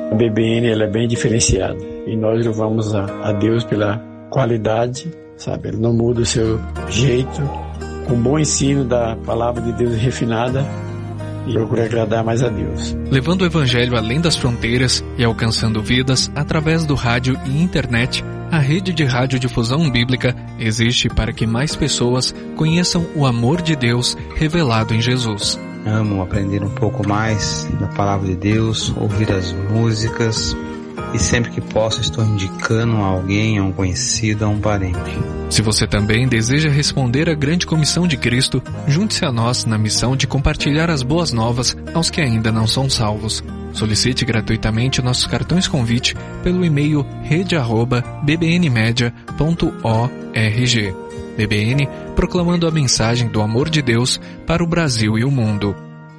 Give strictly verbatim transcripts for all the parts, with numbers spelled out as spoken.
A B B N ela é bem diferenciada e nós louvamos a, a Deus pela qualidade, sabe? Ele não muda o seu jeito, com bom ensino da palavra de Deus refinada, e procura agradar mais a Deus. Levando o Evangelho além das fronteiras e alcançando vidas através do rádio e internet, a rede de radiodifusão bíblica existe para que mais pessoas conheçam o amor de Deus revelado em Jesus. Amo aprender um pouco mais da palavra de Deus, ouvir as músicas e sempre que posso estou indicando a alguém, a um conhecido, a um parente. Se você também deseja responder à grande comissão de Cristo, junte-se a nós na missão de compartilhar as boas novas aos que ainda não são salvos. Solicite gratuitamente nossos cartões convite pelo e-mail rede arroba b b n media ponto org. B B N, proclamando a mensagem do amor de Deus para o Brasil e o mundo.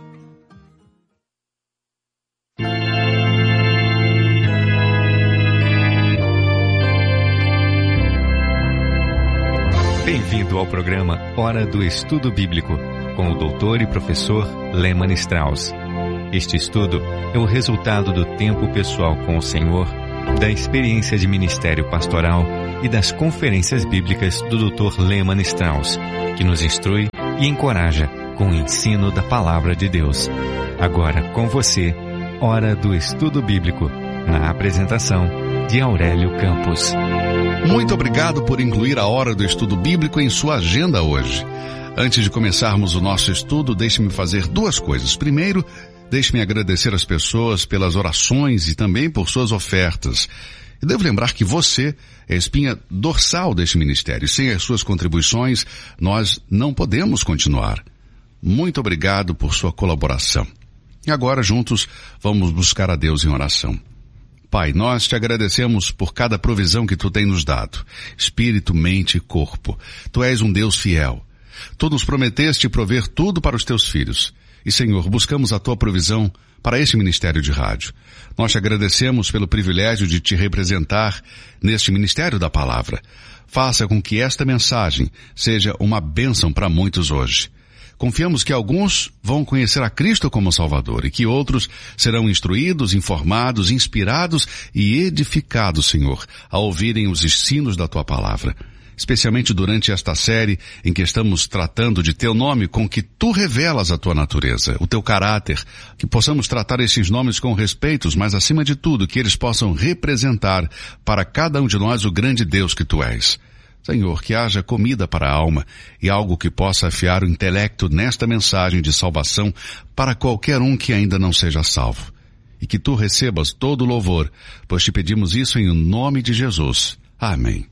Bem-vindo ao programa Hora do Estudo Bíblico, com o doutor e professor Lehman Strauss. Este estudo é o resultado do tempo pessoal com o Senhor, da experiência de ministério pastoral e das conferências bíblicas do doutor Lehman Strauss, que nos instrui e encoraja com o ensino da Palavra de Deus. Agora com você, Hora do Estudo Bíblico, na apresentação de Aurélio Campos. Muito obrigado por incluir a Hora do Estudo Bíblico em sua agenda hoje. Antes de começarmos o nosso estudo, deixe-me fazer duas coisas. Primeiro, deixe-me agradecer as pessoas pelas orações e também por suas ofertas. E devo lembrar que você é a espinha dorsal deste ministério. Sem as suas contribuições, nós não podemos continuar. Muito obrigado por sua colaboração. E agora, juntos, vamos buscar a Deus em oração. Pai, nós te agradecemos por cada provisão que Tu tem nos dado. Espírito, mente e corpo. Tu és um Deus fiel. Tu nos prometeste prover tudo para os Teus filhos. E, Senhor, buscamos a Tua provisão para este ministério de rádio. Nós te agradecemos pelo privilégio de te representar neste ministério da palavra. Faça com que esta mensagem seja uma bênção para muitos hoje. Confiamos que alguns vão conhecer a Cristo como Salvador e que outros serão instruídos, informados, inspirados e edificados, Senhor, ao ouvirem os ensinos da Tua palavra. Especialmente durante esta série em que estamos tratando de Teu nome, com que Tu revelas a Tua natureza, o Teu caráter, que possamos tratar esses nomes com respeito, mas acima de tudo, que eles possam representar para cada um de nós o grande Deus que Tu és. Senhor, que haja comida para a alma e algo que possa afiar o intelecto nesta mensagem de salvação para qualquer um que ainda não seja salvo. E que Tu recebas todo o louvor, pois te pedimos isso em nome de Jesus. Amém.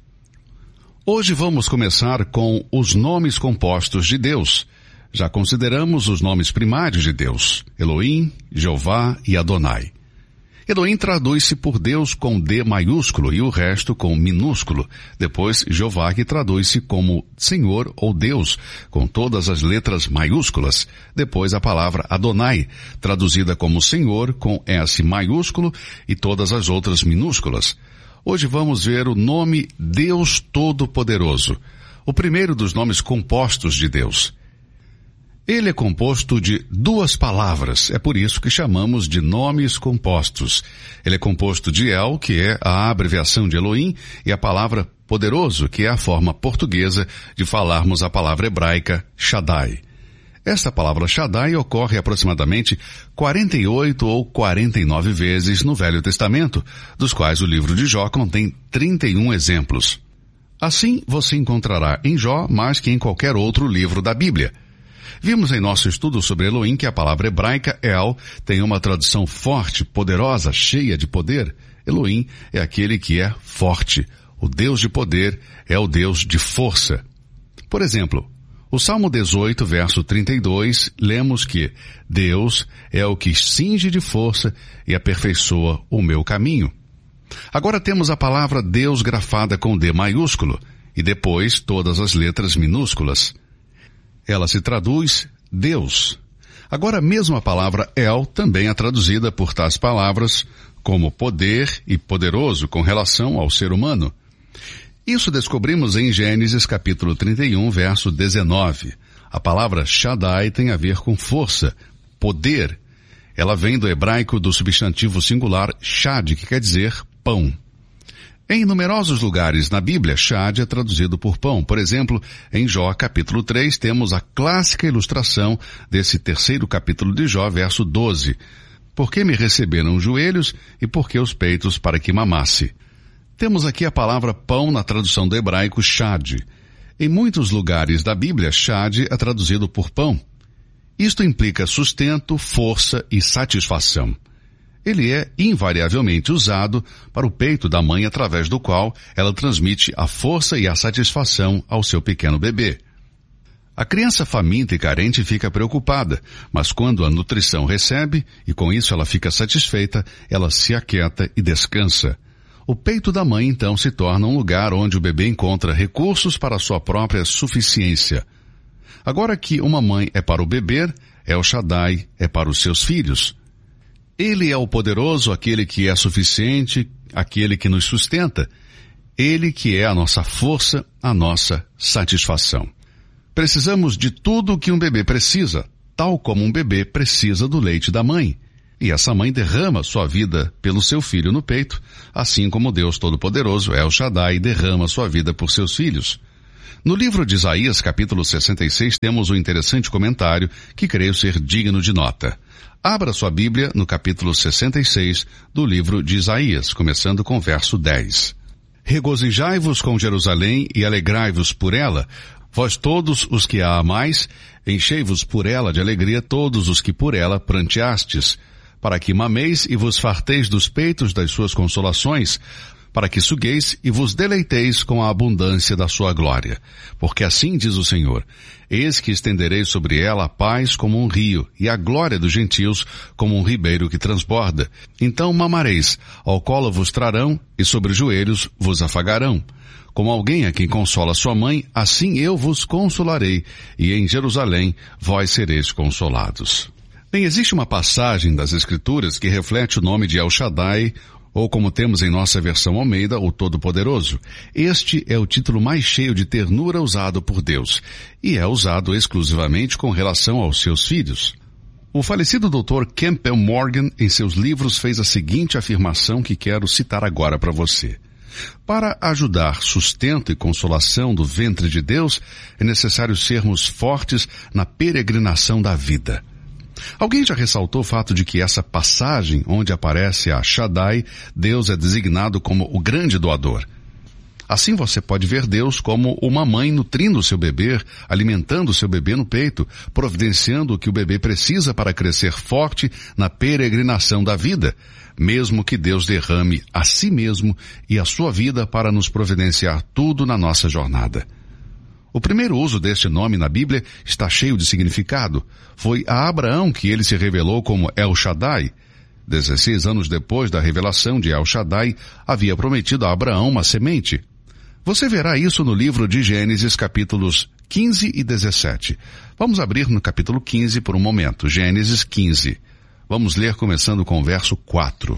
Hoje vamos começar com os nomes compostos de Deus. Já consideramos os nomes primários de Deus, Elohim, Jeová e Adonai. Elohim traduz-se por Deus com D maiúsculo e o resto com minúsculo. Depois, Jeová, que traduz-se como Senhor ou Deus, com todas as letras maiúsculas. Depois, a palavra Adonai, traduzida como Senhor com S maiúsculo e todas as outras minúsculas. Hoje vamos ver o nome Deus Todo-Poderoso, o primeiro dos nomes compostos de Deus. Ele é composto de duas palavras, é por isso que chamamos de nomes compostos. Ele é composto de El, que é a abreviação de Elohim, e a palavra poderoso, que é a forma portuguesa de falarmos a palavra hebraica Shaddai. Esta palavra Shaddai ocorre aproximadamente quarenta e oito ou quarenta e nove vezes no Velho Testamento, dos quais o livro de Jó contém trinta e um exemplos. Assim, você encontrará em Jó mais que em qualquer outro livro da Bíblia. Vimos em nosso estudo sobre Elohim que a palavra hebraica El tem uma tradução forte, poderosa, cheia de poder. Elohim é aquele que é forte. O Deus de poder é o Deus de força. Por exemplo, o Salmo dezoito, verso trinta e dois, lemos que Deus é o que cinge de força e aperfeiçoa o meu caminho. Agora temos a palavra Deus grafada com D maiúsculo e depois todas as letras minúsculas. Ela se traduz Deus. Agora mesmo a palavra El também é traduzida por tais palavras como poder e poderoso com relação ao ser humano. Isso descobrimos em Gênesis capítulo trinta e um, verso dezenove. A palavra Shaddai tem a ver com força, poder. Ela vem do hebraico do substantivo singular shad, que quer dizer pão. Em numerosos lugares na Bíblia, shad é traduzido por pão. Por exemplo, em Jó capítulo três, temos a clássica ilustração desse terceiro capítulo de Jó, verso doze. Por que me receberam os joelhos e por que os peitos para que mamasse? Temos aqui a palavra pão na tradução do hebraico shad. Em muitos lugares da Bíblia, shad é traduzido por pão. Isto implica sustento, força e satisfação. Ele é invariavelmente usado para o peito da mãe, através do qual ela transmite a força e a satisfação ao seu pequeno bebê. A criança faminta e carente fica preocupada, mas quando a nutrição recebe, e com isso ela fica satisfeita, ela se aquieta e descansa. O peito da mãe então se torna um lugar onde o bebê encontra recursos para a sua própria suficiência. Agora que uma mãe é para o bebê, El Shaddai é para os seus filhos. Ele é o poderoso, aquele que é suficiente, aquele que nos sustenta. Ele que é a nossa força, a nossa satisfação. Precisamos de tudo o que um bebê precisa, tal como um bebê precisa do leite da mãe. E essa mãe derrama sua vida pelo seu filho no peito, assim como Deus Todo-Poderoso, El Shaddai, derrama sua vida por seus filhos. No livro de Isaías, capítulo sessenta e seis, temos um interessante comentário que creio ser digno de nota. Abra sua Bíblia no capítulo sessenta e seis do livro de Isaías, começando com o verso dez. Regozijai-vos com Jerusalém e alegrai-vos por ela, vós todos os que a amais, enchei-vos por ela de alegria todos os que por ela pranteastes, para que mameis e vos farteis dos peitos das suas consolações, para que sugueis e vos deleiteis com a abundância da sua glória. Porque assim diz o Senhor, eis que estenderei sobre ela a paz como um rio, e a glória dos gentios como um ribeiro que transborda. Então mamareis, ao colo vos trarão, e sobre os joelhos vos afagarão. Como alguém a quem consola sua mãe, assim eu vos consolarei, e em Jerusalém vós sereis consolados. Bem, existe uma passagem das Escrituras que reflete o nome de El Shaddai, ou como temos em nossa versão Almeida, o Todo-Poderoso. Este é o título mais cheio de ternura usado por Deus, e é usado exclusivamente com relação aos seus filhos. O falecido doutor Campbell Morgan, em seus livros, fez a seguinte afirmação que quero citar agora para você. Para ajudar sustento e consolação do ventre de Deus, é necessário sermos fortes na peregrinação da vida. Alguém já ressaltou o fato de que essa passagem onde aparece a Shaddai, Deus é designado como o grande doador. Assim você pode ver Deus como uma mãe nutrindo o seu bebê, alimentando o seu bebê no peito, providenciando o que o bebê precisa para crescer forte na peregrinação da vida, mesmo que Deus derrame a si mesmo e a sua vida para nos providenciar tudo na nossa jornada. O primeiro uso deste nome na Bíblia está cheio de significado. Foi a Abraão que ele se revelou como El Shaddai. Dezesseis anos depois da revelação de El Shaddai, havia prometido a Abraão uma semente. Você verá isso no livro de Gênesis, capítulos quinze e dezessete. Vamos abrir no capítulo quinze por um momento. Gênesis quinze. Vamos ler começando com o verso quatro.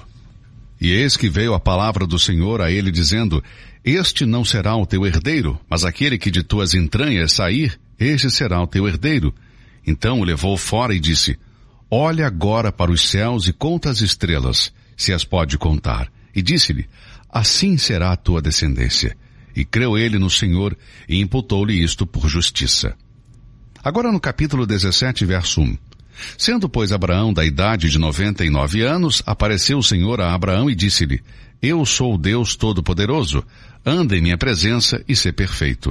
E eis que veio a palavra do Senhor a ele dizendo, este não será o teu herdeiro, mas aquele que de tuas entranhas sair, este será o teu herdeiro. Então o levou fora e disse, olha agora para os céus e conta as estrelas, se as pode contar. E disse-lhe, assim será a tua descendência. E creu ele no Senhor e imputou-lhe isto por justiça. Agora no capítulo dezessete, verso um. Sendo, pois, Abraão da idade de noventa e nove anos, apareceu o Senhor a Abraão e disse-lhe, eu sou o Deus Todo-Poderoso, anda em minha presença e sê perfeito.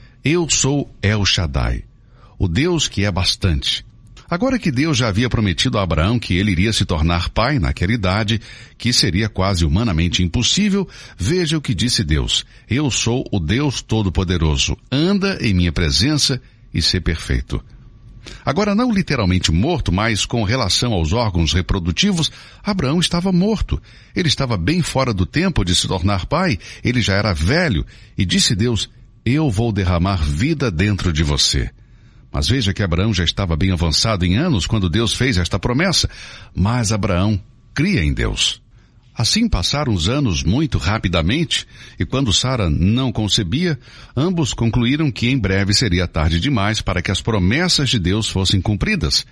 Eu sou El Shaddai, o Deus que é bastante. Agora que Deus já havia prometido a Abraão que ele iria se tornar pai naquela idade, que seria quase humanamente impossível, veja o que disse Deus, eu sou o Deus Todo-Poderoso, anda em minha presença e sê perfeito. Agora, não literalmente morto, mas com relação aos órgãos reprodutivos, Abraão estava morto. Ele estava bem fora do tempo de se tornar pai, ele já era velho, e disse Deus, eu vou derramar vida dentro de você. Mas veja que Abraão já estava bem avançado em anos quando Deus fez esta promessa, mas Abraão cria em Deus. Assim passaram os anos muito rapidamente, e quando Sara não concebia, ambos concluíram que em breve seria tarde demais para que as promessas de Deus fossem cumpridas.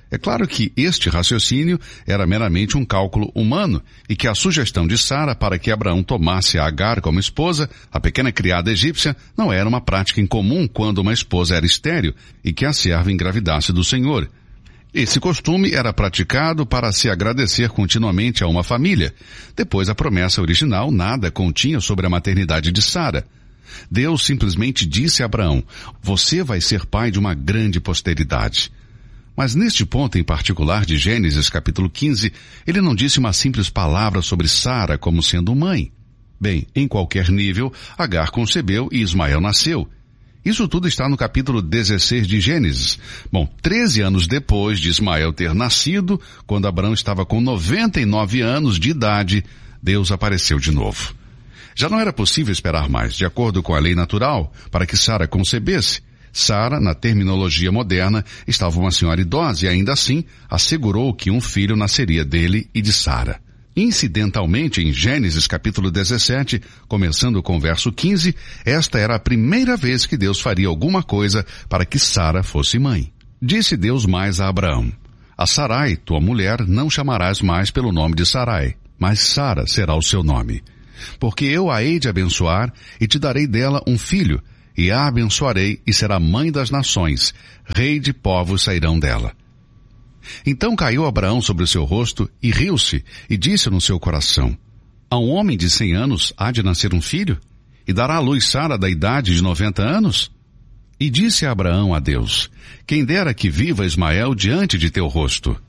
É claro que este raciocínio era meramente um cálculo humano e que a sugestão de Sara para que Abraão tomasse a Agar como esposa, a pequena criada egípcia, não era uma prática incomum quando uma esposa era estéril e que a serva engravidasse do Senhor. Esse costume era praticado para se agradecer continuamente a uma família. Depois, a promessa original nada continha sobre a maternidade de Sara. Deus simplesmente disse a Abraão: você vai ser pai de uma grande posteridade. Mas neste ponto em particular de Gênesis capítulo quinze, ele não disse uma simples palavra sobre Sara como sendo mãe. Bem, em qualquer nível, Agar concebeu e Ismael nasceu. Isso tudo está no capítulo dezesseis de Gênesis. Bom, treze anos depois de Ismael ter nascido, quando Abraão estava com noventa e nove anos de idade, Deus apareceu de novo. Já não era possível esperar mais, de acordo com a lei natural, para que Sara concebesse. Sara, na terminologia moderna, estava uma senhora idosa e ainda assim assegurou que um filho nasceria dele e de Sara. Incidentalmente, em Gênesis capítulo dezessete, começando com o verso quinze, esta era a primeira vez que Deus faria alguma coisa para que Sara fosse mãe. Disse Deus mais a Abraão: a Sarai, tua mulher, não chamarás mais pelo nome de Sarai, mas Sara será o seu nome. Porque eu a hei de abençoar e te darei dela um filho, e a abençoarei e será mãe das nações, rei de povos sairão dela. Então caiu Abraão sobre o seu rosto e riu-se, e disse no seu coração: a um homem de cem anos há de nascer um filho? E dará à luz Sara da idade de noventa anos? E disse a Abraão a Deus: quem dera que viva Ismael diante de teu rosto.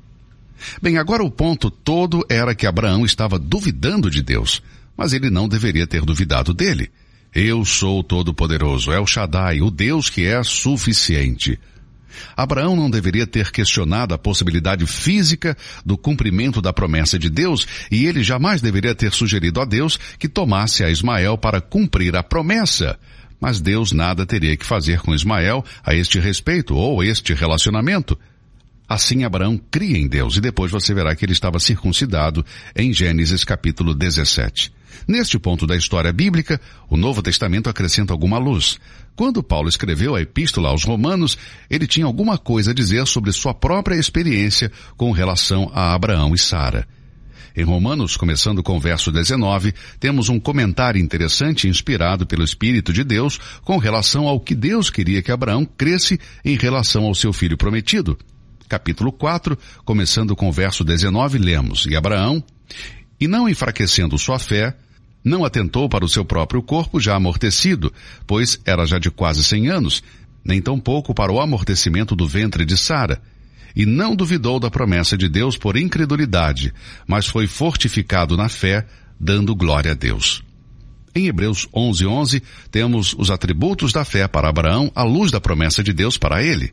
Bem, agora o ponto todo era que Abraão estava duvidando de Deus, mas ele não deveria ter duvidado dele. Eu sou o Todo-Poderoso, El Shaddai, o Deus que é suficiente. Abraão não deveria ter questionado a possibilidade física do cumprimento da promessa de Deus, e ele jamais deveria ter sugerido a Deus que tomasse a Ismael para cumprir a promessa. Mas Deus nada teria que fazer com Ismael a este respeito ou este relacionamento. Assim Abraão cria em Deus, e depois você verá que ele estava circuncidado em Gênesis capítulo dezessete. Neste ponto da história bíblica, o Novo Testamento acrescenta alguma luz. Quando Paulo escreveu a epístola aos Romanos, ele tinha alguma coisa a dizer sobre sua própria experiência com relação a Abraão e Sara. Em Romanos, começando com o verso dezenove, temos um comentário interessante inspirado pelo Espírito de Deus com relação ao que Deus queria que Abraão cresce em relação ao seu filho prometido. Capítulo quatro, começando com o verso dezenove, lemos: e Abraão, e não enfraquecendo sua fé, não atentou para o seu próprio corpo já amortecido, pois era já de quase cem anos, nem tampouco para o amortecimento do ventre de Sara, e não duvidou da promessa de Deus por incredulidade, mas foi fortificado na fé, dando glória a Deus. Em Hebreus onze, onze, temos os atributos da fé para Abraão à luz da promessa de Deus para ele.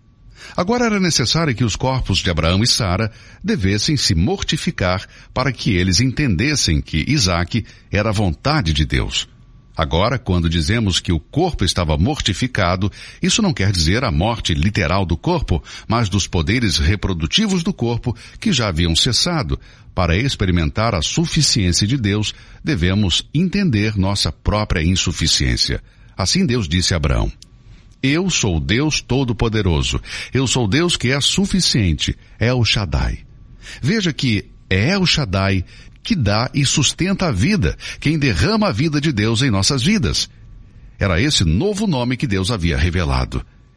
Agora era necessário que os corpos de Abraão e Sara devessem se mortificar para que eles entendessem que Isaque era a vontade de Deus. Agora, quando dizemos que o corpo estava mortificado, isso não quer dizer a morte literal do corpo, mas dos poderes reprodutivos do corpo que já haviam cessado. Para experimentar a suficiência de Deus, devemos entender nossa própria insuficiência. Assim Deus disse a Abraão: eu sou Deus Todo-Poderoso. Eu sou Deus que é suficiente. É o Shaddai. Veja que é o Shaddai que dá e sustenta a vida, quem derrama a vida de Deus em nossas vidas. Era esse novo nome que Deus havia revelado.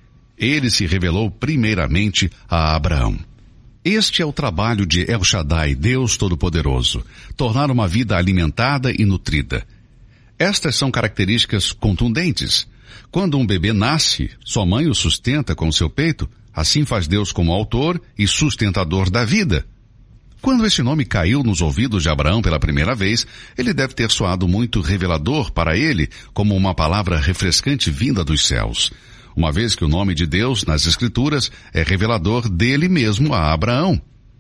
Ele se revelou primeiramente a Abraão. Este é o trabalho de El Shaddai, Deus Todo-Poderoso, tornar uma vida alimentada e nutrida. Estas são características contundentes. Quando um bebê nasce, sua mãe o sustenta com seu peito, assim faz Deus como autor e sustentador da vida. Quando esse nome caiu nos ouvidos de Abraão pela primeira vez, ele deve ter soado muito revelador para ele, como uma palavra refrescante vinda dos céus. Uma vez que o nome de Deus, nas Escrituras, é revelador dele mesmo a Abraão.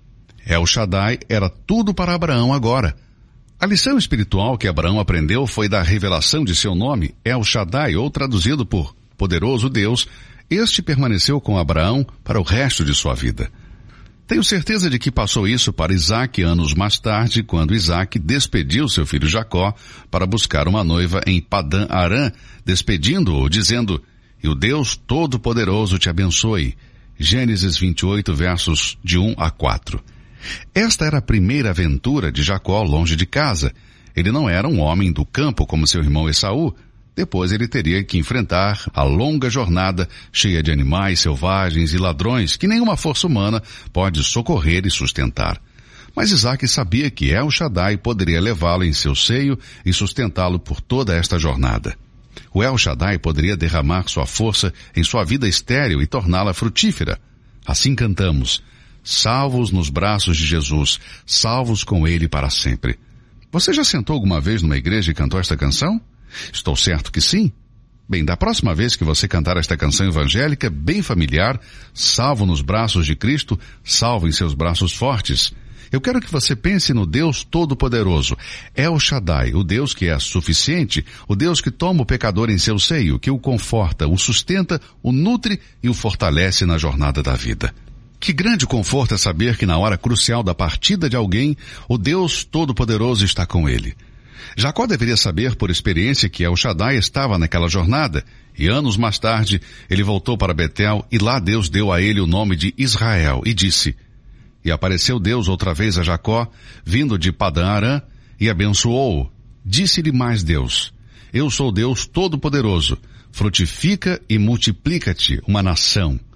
El Shaddai era tudo para Abraão agora. A lição espiritual que Abraão aprendeu foi da revelação de seu nome, El Shaddai, ou traduzido por Poderoso Deus. Este permaneceu com Abraão para o resto de sua vida. Tenho certeza de que passou isso para Isaque anos mais tarde, quando Isaque despediu seu filho Jacó para buscar uma noiva em Padã Arã, despedindo-o, dizendo: e o Deus Todo-Poderoso te abençoe, Gênesis vinte e oito, versos de um a quatro. Esta era a primeira aventura de Jacó longe de casa. Ele não era um homem do campo como seu irmão Esaú. Depois ele teria que enfrentar a longa jornada cheia de animais selvagens e ladrões que nenhuma força humana pode socorrer e sustentar. Mas Isaque sabia que El Shaddai poderia levá-lo em seu seio e sustentá-lo por toda esta jornada. O El Shaddai poderia derramar sua força em sua vida estéril e torná-la frutífera. Assim cantamos: salvos nos braços de Jesus, salvos com Ele para sempre. Você já sentou alguma vez numa igreja e cantou esta canção? Estou certo que sim. Bem, da próxima vez que você cantar esta canção evangélica, bem familiar, salvo nos braços de Cristo, salvo em seus braços fortes, eu quero que você pense no Deus Todo-Poderoso, El Shaddai, o Deus que é suficiente, o Deus que toma o pecador em seu seio, que o conforta, o sustenta, o nutre e o fortalece na jornada da vida. Que grande conforto é saber que na hora crucial da partida de alguém, o Deus Todo-Poderoso está com ele. Jacó deveria saber por experiência que El Shaddai estava naquela jornada, e anos mais tarde ele voltou para Betel e lá Deus deu a ele o nome de Israel e disse: e apareceu Deus outra vez a Jacó, vindo de Padã Arã, e abençoou-o. Disse-lhe mais Deus: eu sou Deus Todo-Poderoso, frutifica e multiplica-te uma nação.